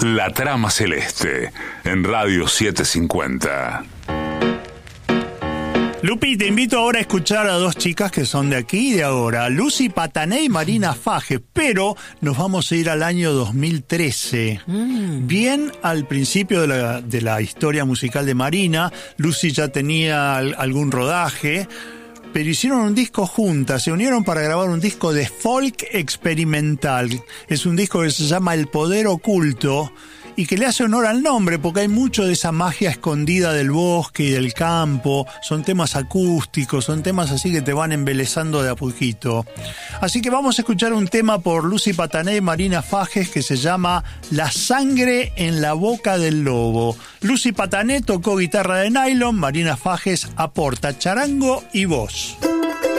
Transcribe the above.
La Trama Celeste, en Radio 750. Lupi, te invito ahora a escuchar a dos chicas que son de aquí y de ahora, Lucy Patané y Marina Fajes, pero nos vamos a ir al año 2013. Bien al principio de la historia musical de Marina. Lucy ya tenía algún rodaje, pero hicieron un disco juntas, se unieron para grabar un disco de folk experimental. Es un disco que se llama El Poder Oculto, y que le hace honor al nombre, porque hay mucho de esa magia escondida del bosque y del campo. Son temas acústicos, son temas así que te van embelezando de a poquito. Así que vamos a escuchar un tema por Lucy Patané y Marina Fajes que se llama La Sangre en la Boca del Lobo. Lucy Patané tocó guitarra de nylon, Marina Fajes aporta charango y voz.